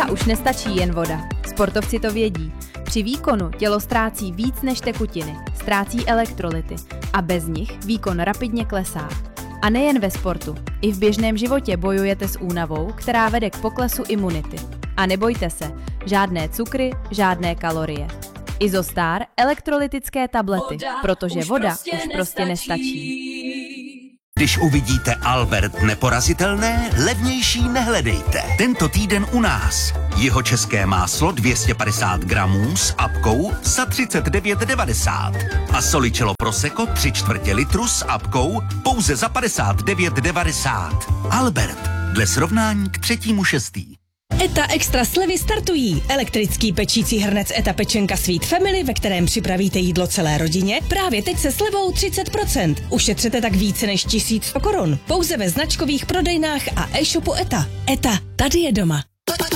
A už nestačí jen voda. Sportovci to vědí. Při výkonu tělo ztrácí víc než tekutiny, ztrácí elektrolyty a bez nich výkon rapidně klesá. A nejen ve sportu, i v běžném životě bojujete s únavou, která vede k poklesu imunity. A nebojte se, žádné cukry, žádné kalorie. Izostar elektrolytické tablety, protože voda už prostě nestačí. Když uvidíte Albert neporazitelné, levnější nehledejte. Tento týden u nás. Jihočeské máslo 250 gramů s apkou za 39,90. A Solicello Prosecco 3/4 litru s apkou pouze za 59,90. Albert, dle srovnání k 3.6. ETA Extra slevy startují. Elektrický pečící hrnec ETA Pečenka Sweet Family, ve kterém připravíte jídlo celé rodině, právě teď se slevou 30%. Ušetřete tak více než 1100 korun. Pouze ve značkových prodejnách a e-shopu ETA. ETA, tady je doma.